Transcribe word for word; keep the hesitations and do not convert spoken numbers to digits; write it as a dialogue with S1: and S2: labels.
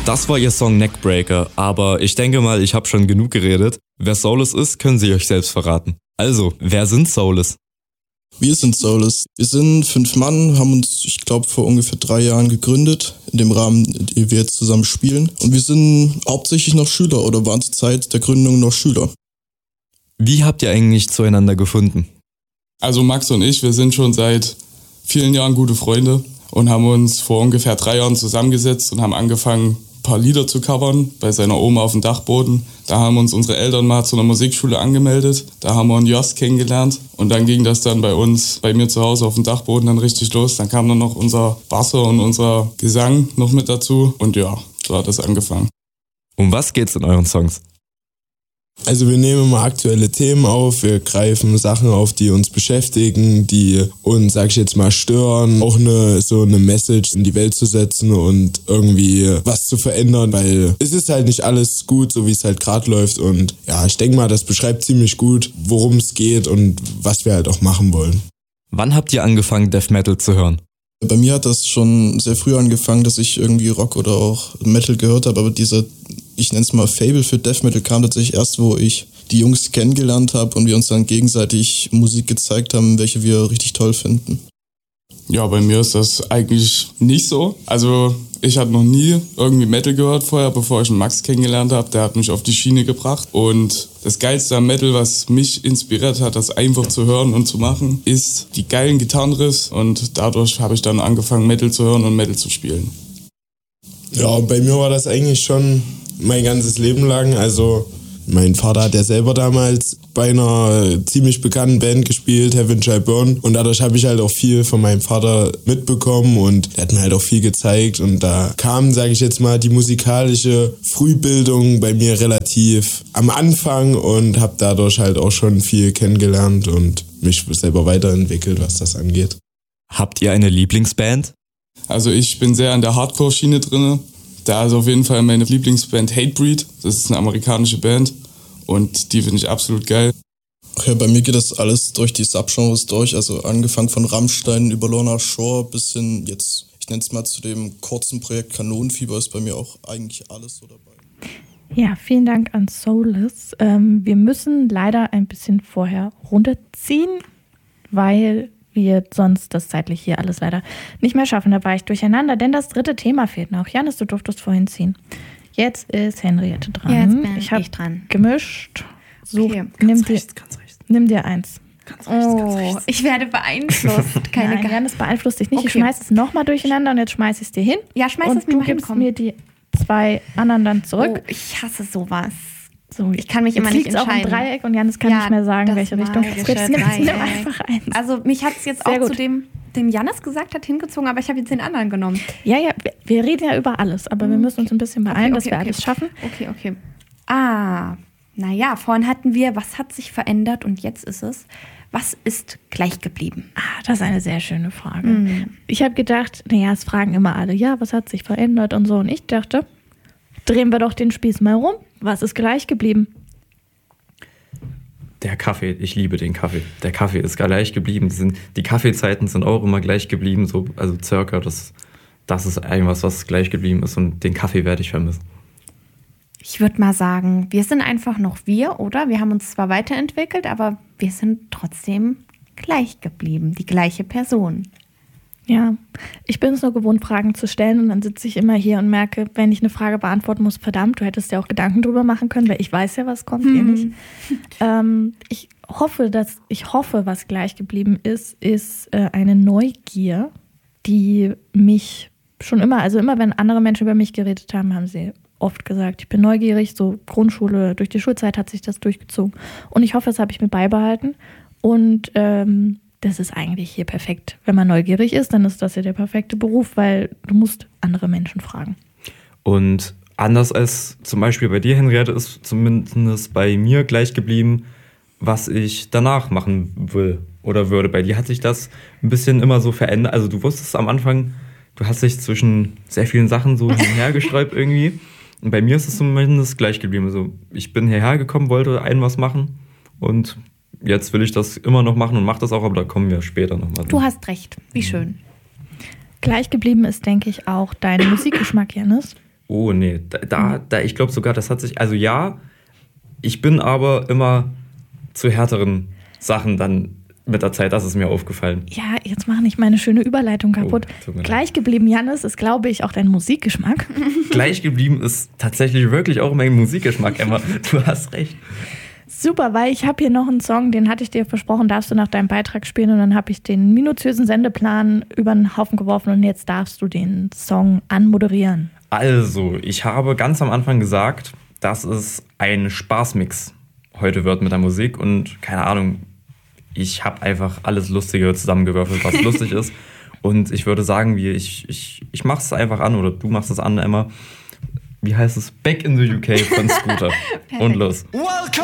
S1: Das war ihr Song Neckbreaker, aber ich denke mal, ich habe schon genug geredet. Wer Soulless ist, können sie euch selbst verraten. Also, wer sind Soulless?
S2: Wir sind Soulless. Wir sind fünf Mann, haben uns, ich glaube, vor ungefähr drei Jahren gegründet, in dem Rahmen, in dem wir jetzt zusammen spielen. Und wir sind hauptsächlich noch Schüler oder waren zur Zeit der Gründung noch Schüler.
S1: Wie habt ihr eigentlich zueinander gefunden?
S3: Also Max und ich, wir sind schon seit vielen Jahren gute Freunde und haben uns vor ungefähr drei Jahren zusammengesetzt und haben angefangen, ein paar Lieder zu covern bei seiner Oma auf dem Dachboden. Da haben uns unsere Eltern mal zu einer Musikschule angemeldet. Da haben wir einen Jost kennengelernt und dann ging das dann bei uns, bei mir zu Hause auf dem Dachboden dann richtig los. Dann kam dann noch unser Basser und unser Gesang noch mit dazu und ja, so hat das angefangen.
S1: Um was geht's in euren Songs?
S4: Also wir nehmen immer aktuelle Themen auf, wir greifen Sachen auf, die uns beschäftigen, die uns, sag ich jetzt mal, stören, auch eine so eine Message in die Welt zu setzen und irgendwie was zu verändern, weil es ist halt nicht alles gut, so wie es halt gerade läuft und ja, ich denke mal, das beschreibt ziemlich gut, worum es geht und was wir halt auch machen wollen.
S1: Wann habt ihr angefangen, Death Metal zu hören?
S2: Bei mir hat das schon sehr früh angefangen, dass ich irgendwie Rock oder auch Metal gehört habe, aber dieser, ich nenne es mal Fable für Death Metal, kam tatsächlich erst, wo ich die Jungs kennengelernt habe und wir uns dann gegenseitig Musik gezeigt haben, welche wir richtig toll finden.
S3: Ja, bei mir ist das eigentlich nicht so. Also ich hatte noch nie irgendwie Metal gehört vorher, bevor ich einen Max kennengelernt habe. Der hat mich auf die Schiene gebracht. Und das Geilste am Metal, was mich inspiriert hat, das einfach zu hören und zu machen, ist die geilen Gitarrenriffs. Und dadurch habe ich dann angefangen, Metal zu hören und Metal zu spielen.
S4: Ja, bei mir war das eigentlich schon mein ganzes Leben lang. Also mein Vater hat ja selber damals bei einer ziemlich bekannten Band gespielt, Heaven Shall Burn. Und dadurch habe ich halt auch viel von meinem Vater mitbekommen und er hat mir halt auch viel gezeigt. Und da kam, sage ich jetzt mal, die musikalische Frühbildung bei mir relativ am Anfang und habe dadurch halt auch schon viel kennengelernt und mich selber weiterentwickelt, was das angeht.
S1: Habt ihr eine Lieblingsband?
S3: Also ich bin sehr an der Hardcore-Schiene drin. Da ist auf jeden Fall meine Lieblingsband Hatebreed. Das ist eine amerikanische Band und die finde ich absolut geil.
S2: Ja, bei mir geht das alles durch die Subgenres durch, also angefangen von Rammstein über Lorna Shore bis hin jetzt, ich nenne es mal zu dem kurzen Projekt Kanonenfieber, ist bei mir auch eigentlich alles so dabei.
S5: Ja, vielen Dank an Soulless. Ähm, wir müssen leider ein bisschen vorher runterziehen, weil wir sonst das zeitlich hier alles leider nicht mehr schaffen. Da war ich durcheinander, denn das dritte Thema fehlt noch. Janis, du durftest vorhin ziehen. Jetzt ist Henriette dran.
S6: Ja, jetzt bin
S5: ich habe
S6: dran.
S5: Gemischt. So,
S6: Okay.
S5: nimm,
S7: Ganz
S5: dir,
S7: rechts, ganz rechts.
S5: nimm dir eins.
S7: Ganz rechts, ganz
S6: Oh,
S7: rechts.
S6: ich werde beeinflusst. Keine
S5: Nein,
S6: Ge-
S5: Janis beeinflusst dich nicht. Ich
S6: Okay.
S5: schmeiß es nochmal durcheinander und jetzt schmeiß ich es dir hin.
S6: Ja, schmeiß
S5: und
S6: es mir
S5: du
S6: mal hin,
S5: gibst
S6: komm.
S5: mir die zwei anderen dann zurück.
S6: Oh, ich hasse sowas.
S5: So,
S6: Ich kann mich immer
S5: jetzt
S6: nicht
S5: liegt's auch im
S6: entscheiden.
S5: Dreieck und Janis kann
S6: Ja,
S5: nicht mehr sagen,
S6: das
S5: welche Richtung.
S6: magische
S5: Jetzt nimm, nimm
S6: Dreieck.
S5: einfach eins.
S6: Also mich hat es jetzt
S5: Sehr
S6: auch
S5: gut.
S6: zu dem, den Janis gesagt hat, hingezogen, aber ich habe jetzt den anderen genommen.
S5: Ja, ja, wir, wir reden ja über alles, aber wir müssen uns ein bisschen beeilen, dass wir alles schaffen.
S6: Okay, okay. Ah, naja, vorhin hatten wir, was hat sich verändert und jetzt ist es, was ist gleich geblieben?
S5: Ah, das ist eine sehr schöne Frage.
S6: Mhm.
S5: Ich habe gedacht, naja, es fragen immer alle, ja, was hat sich verändert und so. Und ich dachte, drehen wir doch den Spieß mal rum. Was ist gleich geblieben?
S7: Der Kaffee, ich liebe den Kaffee. Der Kaffee ist gleich geblieben. Die, sind, die Kaffeezeiten sind auch immer gleich geblieben, so, also circa. Das, das ist irgendwas, was gleich geblieben ist und den Kaffee werde ich vermissen.
S6: Ich würde mal sagen, wir sind einfach noch wir, oder? Wir haben uns zwar weiterentwickelt, aber wir sind trotzdem gleich geblieben, die gleiche Person.
S5: Ja, ich bin es nur gewohnt, Fragen zu stellen und dann sitze ich immer hier und merke, wenn ich eine Frage beantworten muss, verdammt, du hättest ja auch Gedanken drüber machen können, weil ich weiß ja, was kommt, ihr
S6: Hm.
S5: nicht. Ähm, ich hoffe, dass ich hoffe, was gleich geblieben ist, ist äh, eine Neugier, die mich schon immer, also immer, wenn andere Menschen über mich geredet haben, haben sie oft gesagt, ich bin neugierig, so Grundschule, durch die Schulzeit hat sich das durchgezogen. Und ich hoffe, das habe ich mir beibehalten. Und ähm, das ist eigentlich hier perfekt. Wenn man neugierig ist, dann ist das ja der perfekte Beruf, weil du musst andere Menschen fragen.
S7: Und anders als zum Beispiel bei dir, Henriette, ist zumindest bei mir gleich geblieben, was ich danach machen will oder würde. Bei dir hat sich das ein bisschen immer so verändert. Also du wusstest am Anfang, du hast dich zwischen sehr vielen Sachen so hinhergesträubt irgendwie. Und bei mir ist es zumindest gleich geblieben. Also ich bin hierher gekommen, wollte ein was machen und jetzt will ich das immer noch machen und mache das auch, aber da kommen wir später nochmal.
S6: Du hast recht, wie schön.
S5: Gleich geblieben ist, denke ich, auch dein Musikgeschmack, Janis.
S7: Oh, nee. Da, da, da ich glaube sogar, das hat sich. Also ja, ich bin aber immer zu härteren Sachen dann mit der Zeit, das ist mir aufgefallen.
S5: Ja, jetzt mach nicht meine schöne Überleitung kaputt.
S7: Oh,
S5: Gleich geblieben, Jannis, ist, glaube ich, auch dein Musikgeschmack.
S7: Gleich geblieben ist tatsächlich wirklich auch mein Musikgeschmack, Emma. Du hast recht.
S5: Super, weil ich habe hier noch einen Song, den hatte ich dir versprochen, darfst du nach deinem Beitrag spielen und dann habe ich den minutiösen Sendeplan über den Haufen geworfen und jetzt darfst du den Song anmoderieren.
S7: Also, ich habe ganz am Anfang gesagt, dass es ein Spaßmix heute wird mit der Musik und keine Ahnung, ich habe einfach alles Lustige zusammengewürfelt, was lustig ist. Und ich würde sagen, wie ich, ich, ich mache es einfach an oder du machst es an, Emma. Wie heißt es? Back in the U K von Scooter. Und los.
S8: Welcome